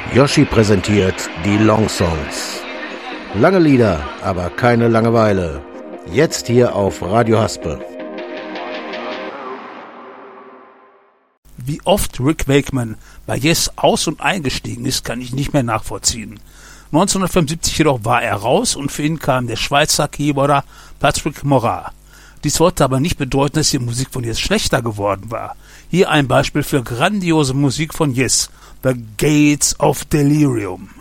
Yoshi präsentiert die Long Songs. Lange Lieder, aber keine Langeweile. Jetzt hier auf Radio Haspe. Wie oft Rick Wakeman bei Yes aus- und eingestiegen ist, kann ich nicht mehr nachvollziehen. 1975 jedoch war er raus und für ihn kam der Schweizer Keyboarder Patrick Morat. Dies wollte aber nicht bedeuten, dass die Musik von Yes schlechter geworden war. Hier ein Beispiel für grandiose Musik von Yes, The Gates of Delirium.